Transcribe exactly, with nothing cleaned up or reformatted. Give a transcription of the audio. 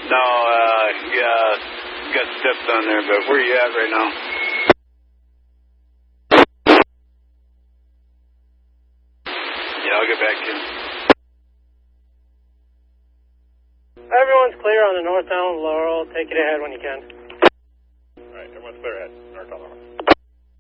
No, uh, yeah, got steps on there, but where are you at right now? Yeah, I'll get back to you. Everyone's clear on the northbound Laurel. Take it ahead when you can. All right, everyone's clear ahead. Northbound Laurel.